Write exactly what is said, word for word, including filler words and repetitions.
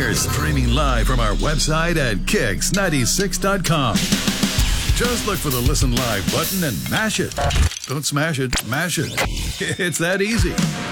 We're streaming live from our website at kicks ninety-six dot com. Just look for the Listen Live button and mash it. Don't smash it, mash it. It's that easy.